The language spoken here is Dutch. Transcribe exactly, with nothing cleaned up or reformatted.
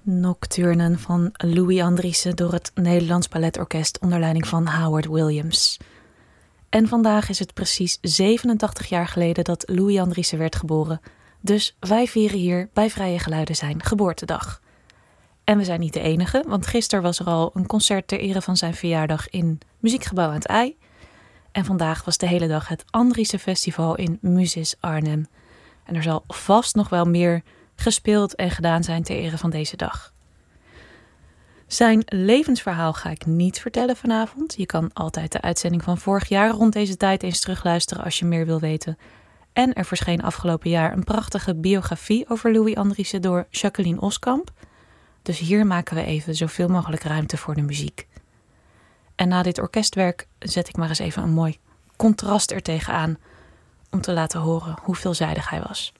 Nocturnen van Louis Andriessen door het Nederlands Balletorkest onder leiding van Howard Williams. En vandaag is het precies zevenentachtig jaar geleden dat Louis Andriessen werd geboren. Dus wij vieren hier bij Vrije Geluiden zijn geboortedag. En we zijn niet de enige, want gisteren was er al een concert ter ere van zijn verjaardag in Muziekgebouw aan het IJ. En vandaag was de hele dag het Andriessen Festival in Musis Arnhem. En er zal vast nog wel meer gespeeld en gedaan zijn ter ere van deze dag. Zijn levensverhaal ga ik niet vertellen vanavond. Je kan altijd de uitzending van vorig jaar rond deze tijd eens terugluisteren als je meer wil weten. En er verscheen afgelopen jaar een prachtige biografie over Louis Andriessen door Jacqueline Oskamp. Dus hier maken we even zoveel mogelijk ruimte voor de muziek. En na dit orkestwerk zet ik maar eens even een mooi contrast er tegenaan om te laten horen hoe veelzijdig hij was.